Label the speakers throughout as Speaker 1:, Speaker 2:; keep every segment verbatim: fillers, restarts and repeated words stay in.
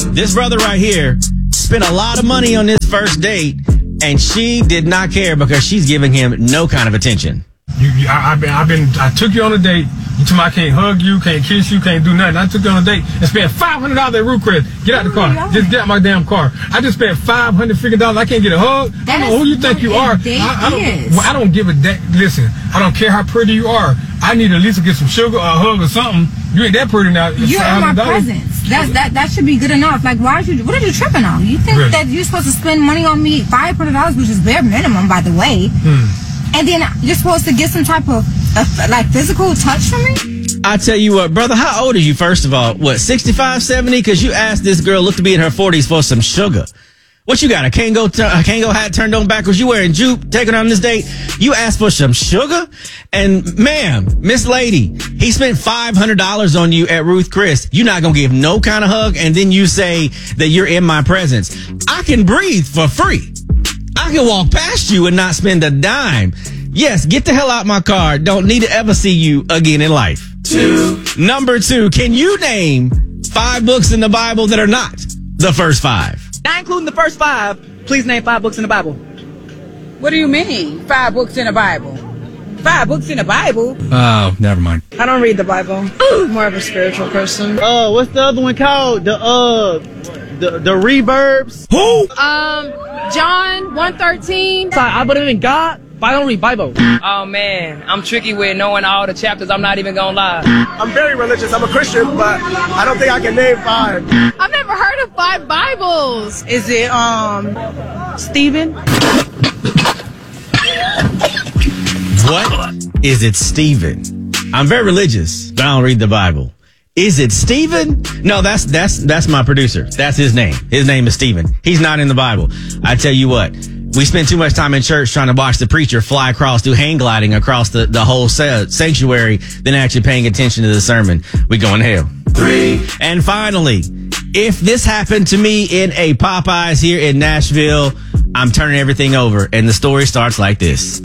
Speaker 1: This brother right here spent a lot of money on this first date, and she did not care because she's giving him no kind of attention.
Speaker 2: You, you, I, I've been, I've been, I took you on a date. You told me I can't hug you, can't kiss you, can't do nothing. I took you on a date and spent five hundred dollars at Ruth Chris. Get out the car. Just get out my damn car. I just spent five hundred freaking dollars. I can't get a hug. I don't know who you think you are. I, I, don't, well, I don't give a damn. Listen, I don't care how pretty you are. I need at least to get some sugar or a hug or something. You ain't that pretty now.
Speaker 3: You're in my presence. That's, that that should be good enough. Like, why are you? What are you tripping on? You think
Speaker 2: really?
Speaker 3: that you're supposed to spend money on me, five hundred dollars, which is bare minimum, by the way, hmm. and then you're supposed to get some type of uh, like physical touch from me?
Speaker 1: I tell you what, brother, how old are you, first of all? What, sixty-five, seventy? Because you asked this girl, look to be in her forties, for some sugar. What you got, a Kango, t- a Kango hat turned on backwards? You wearing jupe, taking her on this date? You asked for some sugar? And, ma'am, Miss Lady, he spent five hundred dollars on you at Ruth Chris. You're not going to give no kind of hug, and then you say that you're in my presence. I can breathe for free. I can walk past you and not spend a dime. Yes, get the hell out my car. Don't need to ever see you again in life. Two. Number two, can you name five books in the Bible that are not the first five?
Speaker 4: Not including the first five. Please name five books in the Bible.
Speaker 5: What do you mean, five books in the Bible? Five books in the Bible?
Speaker 6: Oh, never mind.
Speaker 7: I don't read the Bible. More of a spiritual person.
Speaker 8: Uh, what's the other one called? The, uh, the, the reverbs?
Speaker 1: Who?
Speaker 9: Um, John one thirteen.
Speaker 4: I believe in God, but I don't read Bible.
Speaker 10: Oh, man, I'm tricky with knowing all the chapters. I'm not even gonna lie.
Speaker 8: I'm very religious. I'm a Christian, but I don't think I can name five.
Speaker 9: I've never heard of five Bibles.
Speaker 7: Is it, um, Stephen?
Speaker 1: What is it, Stephen? I'm very religious, but I don't read the Bible. Is it Stephen? No, that's that's that's my producer. That's his name. His name is Stephen. He's not in the Bible. I tell you what, we spend too much time in church trying to watch the preacher fly across, do hang gliding across the, the whole sanctuary than actually paying attention to the sermon. We going to hell. Three. And finally, if this happened to me in a Popeyes here in Nashville, I'm turning everything over. And the story starts like this.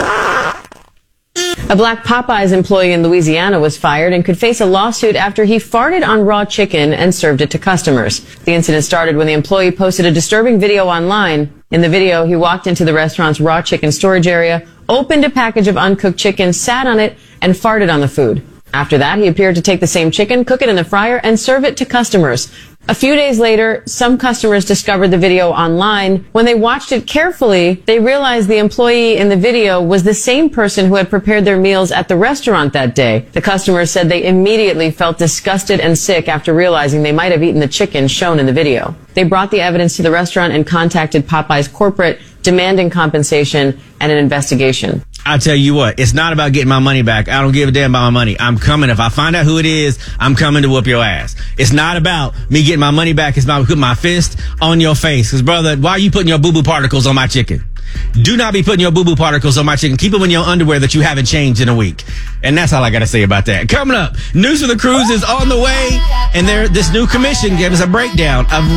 Speaker 11: A black Popeyes employee in Louisiana was fired and could face a lawsuit after he farted on raw chicken and served it to customers. The incident started when the employee posted a disturbing video online. In the video, he walked into the restaurant's raw chicken storage area, opened a package of uncooked chicken, sat on it, and farted on the food. After that, he appeared to take the same chicken, cook it in the fryer, and serve it to customers. A few days later, some customers discovered the video online. When they watched it carefully, they realized the employee in the video was the same person who had prepared their meals at the restaurant that day. The customers said they immediately felt disgusted and sick after realizing they might have eaten the chicken shown in the video. They brought the evidence to the restaurant and contacted Popeyes corporate, demanding compensation and an investigation.
Speaker 1: I tell you what, it's not about getting my money back. I don't give a damn about my money. I'm coming. If I find out who it is, I'm coming to whoop your ass. It's not about me getting my money back. It's about putting my fist on your face. Because, brother, why are you putting your boo-boo particles on my chicken? Do not be putting your boo-boo particles on my chicken. Keep them in your underwear that you haven't changed in a week. And that's all I got to say about that. Coming up, News for the Cruise is on the way. And there, this new commission gave us a breakdown of